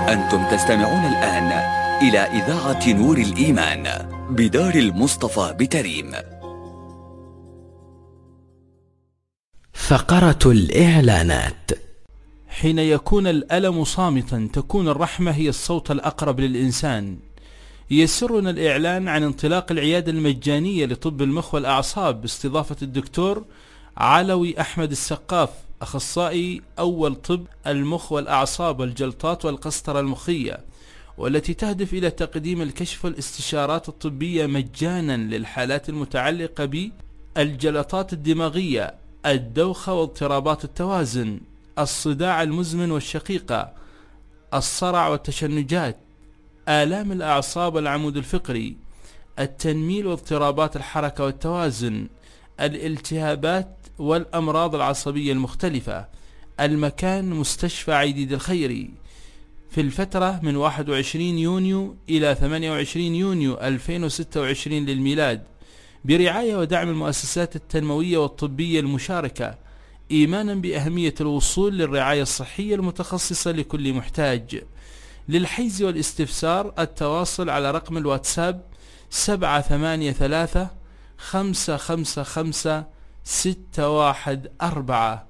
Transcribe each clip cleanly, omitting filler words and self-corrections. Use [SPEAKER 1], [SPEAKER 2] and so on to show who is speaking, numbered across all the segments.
[SPEAKER 1] أنتم تستمعون الآن إلى إذاعة نور الإيمان بدار المصطفى بتريم.
[SPEAKER 2] فقرة الإعلانات.
[SPEAKER 3] حين يكون الألم صامتا تكون الرحمة هي الصوت الأقرب للإنسان. يسرنا الإعلان عن انطلاق العيادة المجانية لطب المخ والأعصاب باستضافة الدكتور علوي أحمد السقاف، أخصائي أول طب المخ والأعصاب والجلطات والقسطرة المخية، والتي تهدف إلى تقديم الكشف والاستشارات الطبية مجانا للحالات المتعلقة بالجلطات الدماغية، الدوخة واضطرابات التوازن، الصداع المزمن والشقيقة، الصرع والتشنجات، آلام الأعصاب والعمود الفقري، التنميل واضطرابات الحركة والتوازن، الالتهابات والأمراض العصبية المختلفة. المكان مستشفى عيديد الخيري، في الفترة من 21 يونيو إلى 28 يونيو 2026 للميلاد، برعاية ودعم المؤسسات التنموية والطبية المشاركة، إيمانا بأهمية الوصول للرعاية الصحية المتخصصة لكل محتاج. للحجز والاستفسار التواصل على رقم الواتساب 783 555 614.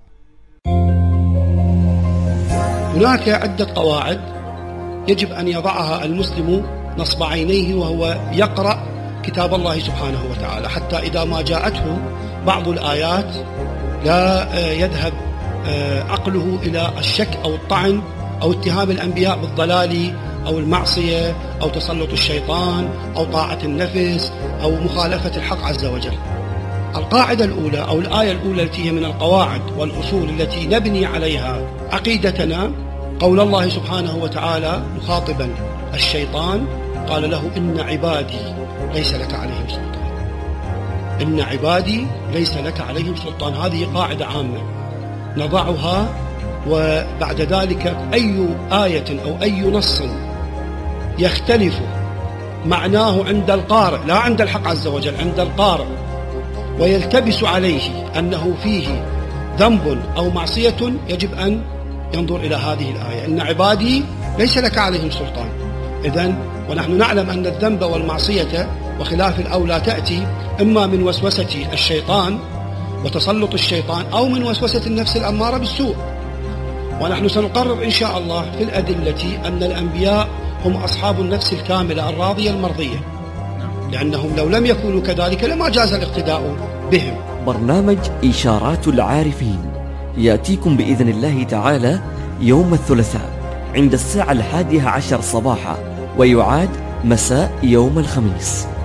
[SPEAKER 4] هناك عدة قواعد يجب أن يضعها المسلم نصب عينيه وهو يقرأ كتاب الله سبحانه وتعالى، حتى إذا ما جاءته بعض الآيات لا يذهب عقله إلى الشك أو الطعن أو اتهام الأنبياء بالضلال أو المعصية أو تسلط الشيطان أو طاعة النفس أو مخالفة الحق عز وجل. القاعدة الأولى أو الآية الأولى التي هي من القواعد والأصول التي نبني عليها عقيدتنا قول الله سبحانه وتعالى مخاطبا الشيطان، قال له: إن عبادي ليس لك عليهم سلطان. إن عبادي ليس لك عليهم سلطان، هذه قاعدة عامة نضعها، وبعد ذلك أي آية أو أي نص يختلف معناه عند القارئ لا عند الحق عز وجل، عند القارئ، ويلتبس عليه أنه فيه ذنب أو معصية، يجب أن ينظر إلى هذه الآية: إن عبادي ليس لك عليهم سلطان. إذن ونحن نعلم أن الذنب والمعصية وخلاف الأولى تأتي إما من وسوسة الشيطان وتسلط الشيطان أو من وسوسة النفس الأمارة بالسوء. ونحن سنقرر إن شاء الله في الأدلة أن الأنبياء هم أصحاب النفس الكاملة الراضية المرضية، لأنهم لو لم يكونوا كذلك لما جاز الاقتداء بهم.
[SPEAKER 5] برنامج إشارات العارفين يأتيكم بإذن الله تعالى يوم الثلاثاء عند 11:10 صباحا، ويعاد مساء يوم الخميس.